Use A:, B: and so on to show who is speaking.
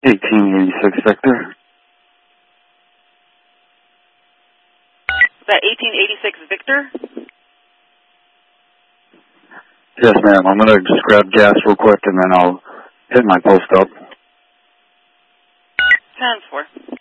A: 1886 Victor.
B: Is that 1886 Victor?
A: Yes, ma'am. I'm going to just grab gas real quick and then I'll hit my post up.
B: 10-4.